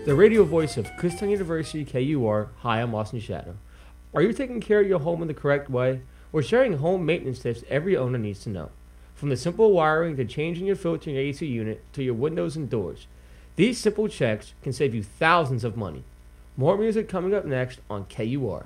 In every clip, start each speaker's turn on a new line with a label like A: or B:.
A: the radio voice of Kutztown University KUR. Hi, I'm Austin Shadow. Are you taking care of your home in the correct way? We're sharing home maintenance tips every owner needs to know. From the simple wiring to changing your filter in your AC unit to your windows and doors. These simple checks can save you thousands of money. More music coming up next on KUR.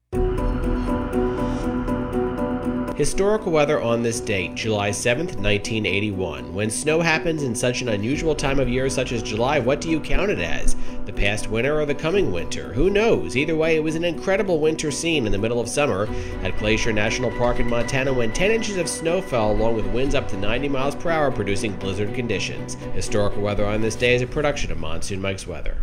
B: Historical weather on this date, July 7th, 1981. When snow happens in such an unusual time of year such as July, what do you count it as? The past winter or the coming winter? Who knows? Either way, it was an incredible winter scene in the middle of summer at Glacier National Park in Montana when 10 inches of snow fell along with winds up to 90 miles per hour producing blizzard conditions. Historical weather on this day is a production of Monsoon Mike's Weather.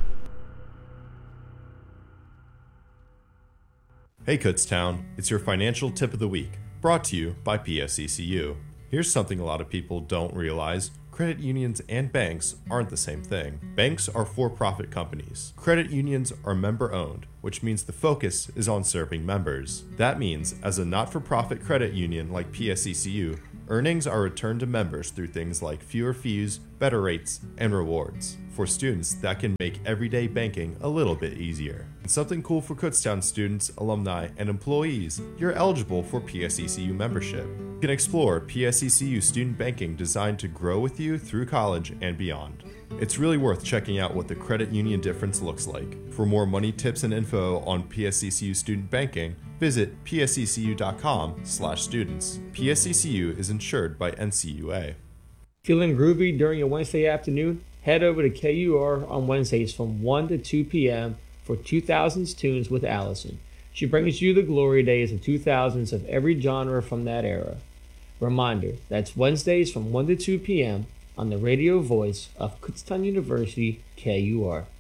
C: Hey Kutztown, it's your financial tip of the week, brought to you by PSECU. Here's something a lot of people don't realize. Credit unions and banks aren't the same thing. Banks are for-profit companies. Credit unions are member-owned, which means the focus is on serving members. That means, as a not-for-profit credit union like PSECU, earnings are returned to members through things like fewer fees, better rates, and rewards. For students, that can make everyday banking a little bit easier. And something cool for Kutztown students, alumni, and employees, you're eligible for PSECU membership. You can explore PSECU student banking designed to grow with you through college and beyond. It's really worth checking out what the credit union difference looks like. For more money tips and info on PSECU student banking, visit psecu.com/students. PSECU is insured by NCUA.
A: Feeling groovy during your Wednesday afternoon? Head over to KUR on Wednesdays from 1 to 2 p.m. for 2000s Tunes with Allison. She brings you the glory days of 2000s of every genre from that era. Reminder, that's Wednesdays from 1 to 2 p.m. on the radio voice of Kutztown University, KUR.